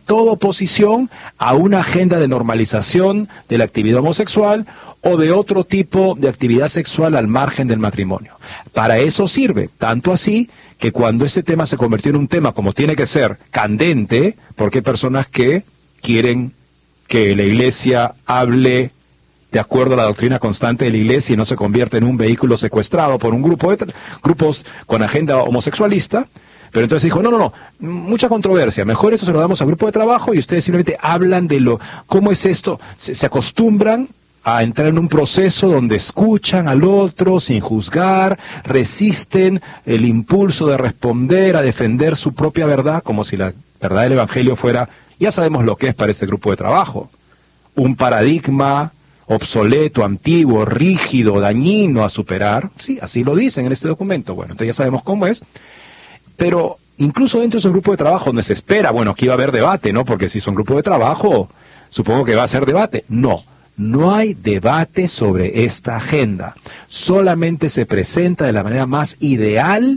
toda oposición a una agenda de normalización de la actividad homosexual o de otro tipo de actividad sexual al margen del matrimonio. Para eso sirve, tanto así que cuando este tema se convirtió en un tema como tiene que ser, candente, porque hay personas que quieren que la Iglesia hable de acuerdo a la doctrina constante de la Iglesia y no se convierte en un vehículo secuestrado por un grupo de grupos con agenda homosexualista. Pero entonces dijo, no, mucha controversia, mejor eso se lo damos al grupo de trabajo y ustedes simplemente hablan de cómo es esto, se acostumbran a entrar en un proceso donde escuchan al otro sin juzgar, resisten el impulso de responder, a defender su propia verdad, como si la verdad del Evangelio fuera, ya sabemos lo que es para este grupo de trabajo, un paradigma obsoleto, antiguo, rígido, dañino a superar. Sí, así lo dicen en este documento. Bueno, entonces ya sabemos cómo es. Pero incluso dentro de ese grupo de trabajo donde se espera, bueno, aquí va a haber debate, ¿no? Porque si son grupo de trabajo, supongo que va a ser debate. No hay debate sobre esta agenda. Solamente se presenta de la manera más ideal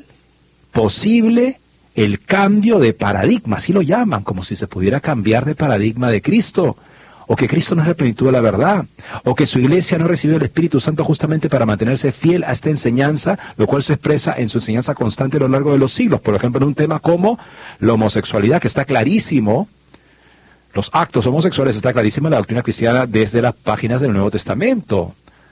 posible el cambio de paradigma. Así lo llaman, como si se pudiera cambiar de paradigma de Cristo. O que Cristo no es la plenitud de la verdad, o que su iglesia no recibió el Espíritu Santo justamente para mantenerse fiel a esta enseñanza, lo cual se expresa en su enseñanza constante a lo largo de los siglos. Por ejemplo, en un tema como la homosexualidad, que está clarísimo, los actos homosexuales está clarísimo en la doctrina cristiana desde las páginas del Nuevo Testamento.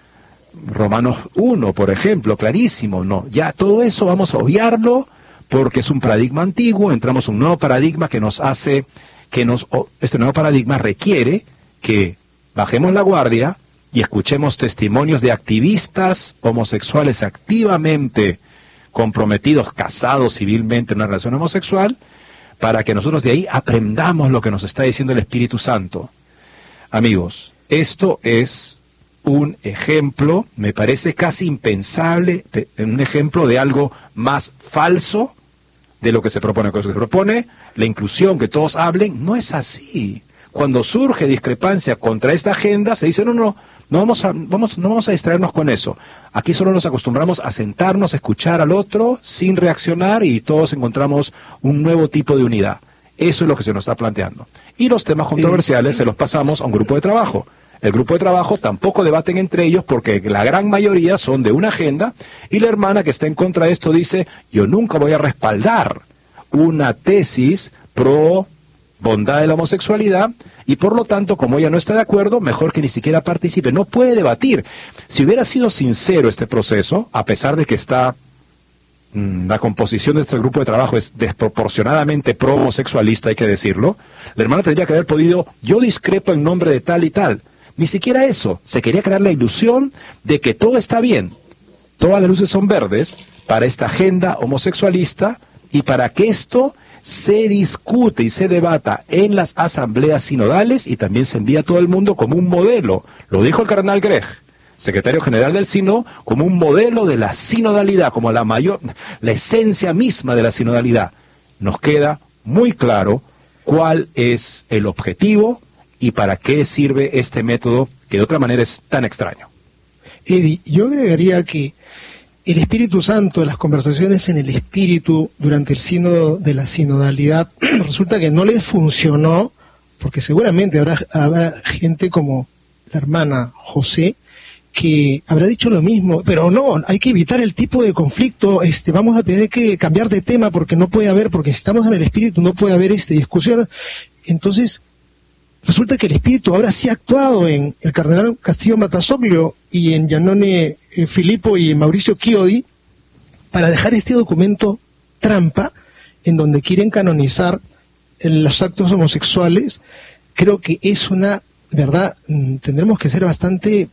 Romanos 1, por ejemplo, clarísimo. No, ya todo eso vamos a obviarlo porque es un paradigma antiguo, entramos en un nuevo paradigma que nos hace, este nuevo paradigma requiere que bajemos la guardia y escuchemos testimonios de activistas homosexuales activamente comprometidos, casados civilmente en una relación homosexual, para que nosotros de ahí aprendamos lo que nos está diciendo el Espíritu Santo. Amigos, esto es un ejemplo, me parece casi impensable, un ejemplo de algo más falso de lo que se propone. Cuando se propone la inclusión, que todos hablen, no es así. Cuando surge discrepancia contra esta agenda, se dice, no vamos a distraernos con eso. Aquí solo nos acostumbramos a sentarnos, a escuchar al otro, sin reaccionar, y todos encontramos un nuevo tipo de unidad. Eso es lo que se nos está planteando. Y los temas controversiales se los pasamos a un grupo de trabajo. El grupo de trabajo tampoco debaten entre ellos porque la gran mayoría son de una agenda, y la hermana que está en contra de esto dice, yo nunca voy a respaldar una tesis pro bondad de la homosexualidad, y por lo tanto, como ella no está de acuerdo, mejor que ni siquiera participe. No puede debatir. Si hubiera sido sincero este proceso, a pesar de que la composición de este grupo de trabajo es desproporcionadamente pro-homosexualista, hay que decirlo, la hermana tendría que haber podido, yo discrepo en nombre de tal y tal. Ni siquiera eso. Se quería crear la ilusión de que todo está bien. Todas las luces son verdes para esta agenda homosexualista y para que esto se discute y se debata en las asambleas sinodales y también se envía a todo el mundo como un modelo. Lo dijo el cardenal Grech, secretario general del Sínodo, como un modelo de la sinodalidad, como la esencia misma de la sinodalidad. Nos queda muy claro cuál es el objetivo y para qué sirve este método que de otra manera es tan extraño. Eddie, yo agregaría que el Espíritu Santo, las conversaciones en el Espíritu durante el sínodo de la sinodalidad, resulta que no les funcionó, porque seguramente habrá gente como la hermana José, que habrá dicho lo mismo, pero no, hay que evitar el tipo de conflicto, vamos a tener que cambiar de tema porque no puede haber, porque si estamos en el Espíritu no puede haber discusión. Entonces, resulta que el Espíritu ahora sí ha actuado en el cardenal Castillo Matasoglio y en Giannone Filippo y Mauricio Chiodi para dejar este documento trampa en donde quieren canonizar los actos homosexuales. Creo que es una verdad, tendremos que ser bastante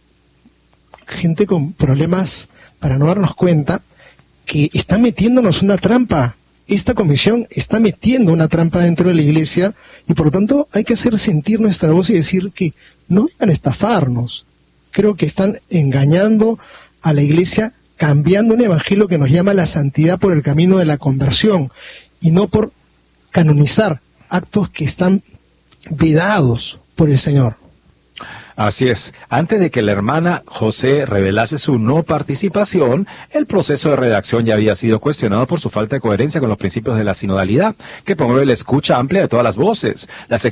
gente con problemas para no darnos cuenta que está metiéndonos una trampa. Esta comisión está metiendo una trampa dentro de la iglesia y por lo tanto hay que hacer sentir nuestra voz y decir que no vengan a estafarnos. Creo que están engañando a la iglesia, cambiando un evangelio que nos llama a la santidad por el camino de la conversión y no por canonizar actos que están vedados por el Señor. Así es. Antes de que la hermana José revelase su no participación, el proceso de redacción ya había sido cuestionado por su falta de coherencia con los principios de la sinodalidad, que promueve la escucha amplia de todas las voces, las